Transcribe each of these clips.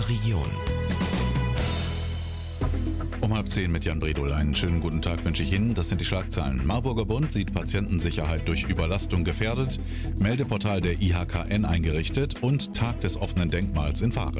unserer Region. Um 9:30 mit Jan Bredol. Einen schönen guten Tag wünsche ich Ihnen. Das sind die Schlagzeilen. Marburger Bund sieht Patientensicherheit durch Überlastung gefährdet, Meldeportal der IHKN eingerichtet und Tag des offenen Denkmals in Varel.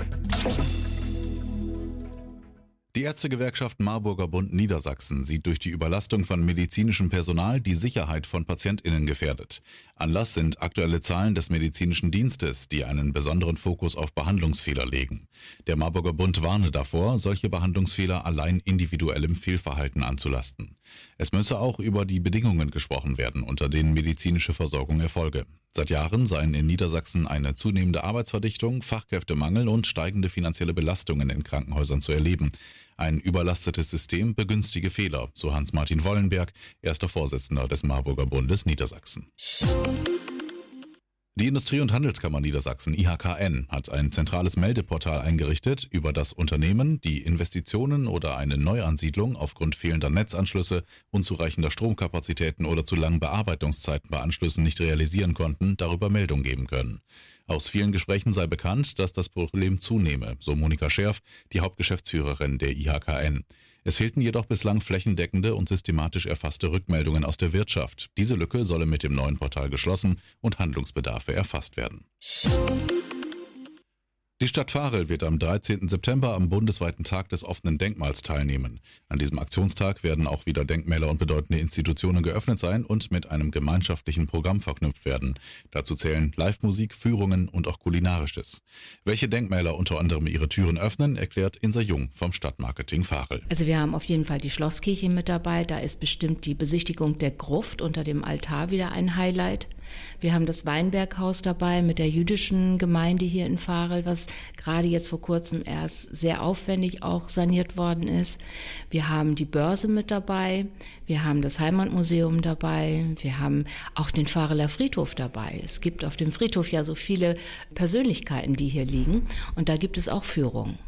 Die Ärztegewerkschaft Marburger Bund Niedersachsen sieht durch die Überlastung von medizinischem Personal die Sicherheit von PatientInnen gefährdet. Anlass sind aktuelle Zahlen des medizinischen Dienstes, die einen besonderen Fokus auf Behandlungsfehler legen. Der Marburger Bund warne davor, solche Behandlungsfehler allein individuellem Fehlverhalten anzulasten. Es müsse auch über die Bedingungen gesprochen werden, unter denen medizinische Versorgung erfolge. Seit Jahren seien in Niedersachsen eine zunehmende Arbeitsverdichtung, Fachkräftemangel und steigende finanzielle Belastungen in Krankenhäusern zu erleben. Ein überlastetes System begünstige Fehler, so Hans-Martin Wollenberg, erster Vorsitzender des Marburger Bundes Niedersachsen. Die Industrie- und Handelskammer Niedersachsen, IHKN, hat ein zentrales Meldeportal eingerichtet, über das Unternehmen, die Investitionen oder eine Neuansiedlung aufgrund fehlender Netzanschlüsse, unzureichender Stromkapazitäten oder zu langen Bearbeitungszeiten bei Anschlüssen nicht realisieren konnten, darüber Meldung geben können. Aus vielen Gesprächen sei bekannt, dass das Problem zunehme, so Monika Scherf, die Hauptgeschäftsführerin der IHKN. Es fehlten jedoch bislang flächendeckende und systematisch erfasste Rückmeldungen aus der Wirtschaft. Diese Lücke solle mit dem neuen Portal geschlossen und Handlungsbedarfe erfasst werden. Die Stadt Varel wird am 13. September am bundesweiten Tag des offenen Denkmals teilnehmen. An diesem Aktionstag werden auch wieder Denkmäler und bedeutende Institutionen geöffnet sein und mit einem gemeinschaftlichen Programm verknüpft werden. Dazu zählen Live-Musik, Führungen und auch Kulinarisches. Welche Denkmäler unter anderem ihre Türen öffnen, erklärt Insa Jung vom Stadtmarketing Varel. Also wir haben auf jeden Fall die Schlosskirche mit dabei. Da ist bestimmt die Besichtigung der Gruft unter dem Altar wieder ein Highlight. Wir haben das Weinberghaus dabei mit der jüdischen Gemeinde hier in Varel, was gerade jetzt vor kurzem erst sehr aufwendig auch saniert worden ist. Wir haben die Börse mit dabei, wir haben das Heimatmuseum dabei, wir haben auch den Vareler Friedhof dabei. Es gibt auf dem Friedhof ja so viele Persönlichkeiten, die hier liegen, und da gibt es auch Führungen.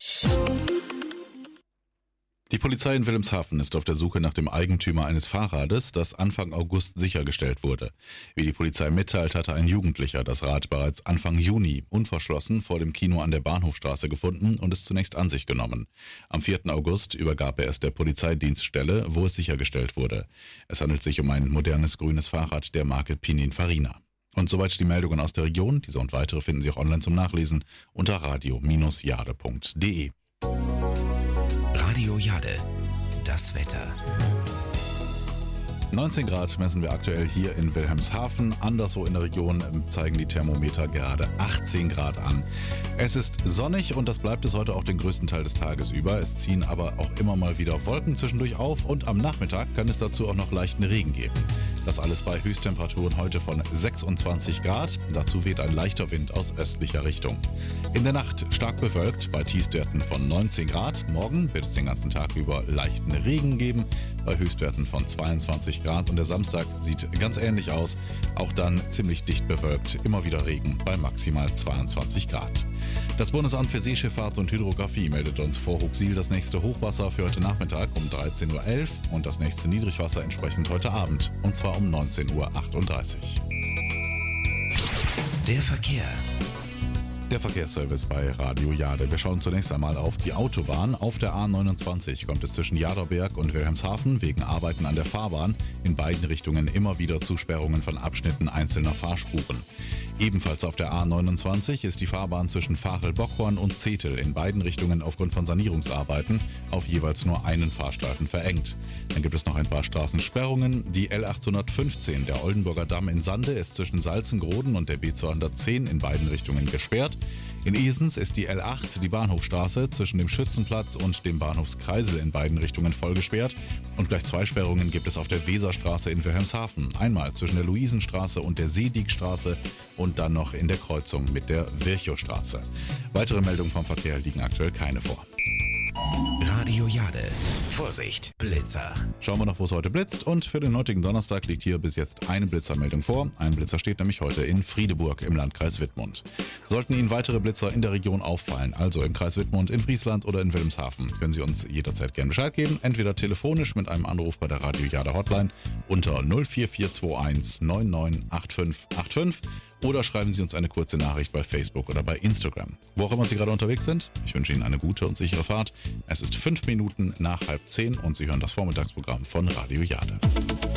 Die Polizei in Wilhelmshaven ist auf der Suche nach dem Eigentümer eines Fahrrades, das Anfang August sichergestellt wurde. Wie die Polizei mitteilt, hatte ein Jugendlicher das Rad bereits Anfang Juni unverschlossen vor dem Kino an der Bahnhofstraße gefunden und es zunächst an sich genommen. Am 4. August übergab er es der Polizeidienststelle, wo es sichergestellt wurde. Es handelt sich um ein modernes grünes Fahrrad der Marke Pininfarina. Und soweit die Meldungen aus der Region. Diese und weitere finden Sie auch online zum Nachlesen unter radio-jade.de. Radio Jade, das Wetter. 19 Grad messen wir aktuell hier in Wilhelmshaven. Anderswo in der Region zeigen die Thermometer gerade 18 Grad an. Es ist sonnig und das bleibt es heute auch den größten Teil des Tages über. Es ziehen aber auch immer mal wieder Wolken zwischendurch auf und am Nachmittag kann es dazu auch noch leichten Regen geben. Das alles bei Höchsttemperaturen heute von 26 Grad. Dazu weht ein leichter Wind aus östlicher Richtung. In der Nacht stark bewölkt bei Tiefstwerten von 19 Grad. Morgen wird es den ganzen Tag über leichten Regen geben bei Höchstwerten von 22 Grad und der Samstag sieht ganz ähnlich aus. Auch dann ziemlich dicht bewölkt, immer wieder Regen bei maximal 22 Grad. Das Bundesamt für Seeschifffahrt und Hydrographie meldet uns vor Huxil das nächste Hochwasser für heute Nachmittag um 13.11 Uhr und das nächste Niedrigwasser entsprechend heute Abend, und zwar um 19.38 Uhr. Der Verkehr. Der Verkehrsservice bei Radio Jade. Wir schauen zunächst einmal auf die Autobahn. Auf der A29 kommt es zwischen Jaderberg und Wilhelmshaven wegen Arbeiten an der Fahrbahn in beiden Richtungen immer wieder zu Sperrungen von Abschnitten einzelner Fahrspuren. Ebenfalls auf der A29 ist die Fahrbahn zwischen Varel-Bockhorn und Zetel in beiden Richtungen aufgrund von Sanierungsarbeiten auf jeweils nur einen Fahrstreifen verengt. Dann gibt es noch ein paar Straßensperrungen. Die L815, der Oldenburger Damm in Sande, ist zwischen Salzengroden und der B210 in beiden Richtungen gesperrt. In Esens ist die L8, die Bahnhofstraße, zwischen dem Schützenplatz und dem Bahnhofskreisel in beiden Richtungen voll gesperrt. Und gleich zwei Sperrungen gibt es auf der Weserstraße in Wilhelmshaven. Einmal zwischen der Luisenstraße und der Seediekstraße und dann noch in der Kreuzung mit der Virchowstraße. Weitere Meldungen vom Verkehr liegen aktuell keine vor. Radio Jade. Vorsicht, Blitzer. Schauen wir noch, wo es heute blitzt. Und für den heutigen Donnerstag liegt hier bis jetzt eine Blitzermeldung vor. Ein Blitzer steht nämlich heute in Friedeburg im Landkreis Wittmund. Sollten Ihnen weitere Blitzer in der Region auffallen, also im Kreis Wittmund, in Friesland oder in Wilhelmshaven, können Sie uns jederzeit gerne Bescheid geben. Entweder telefonisch mit einem Anruf bei der Radio Jade Hotline unter 04421 998585 oder schreiben Sie uns eine kurze Nachricht bei Facebook oder bei Instagram. Wo auch immer Sie gerade unterwegs sind, ich wünsche Ihnen eine gute und sichere Fahrt. Es ist 5 Minuten nach 9:30 und Sie hören das Vormittagsprogramm von Radio Jade.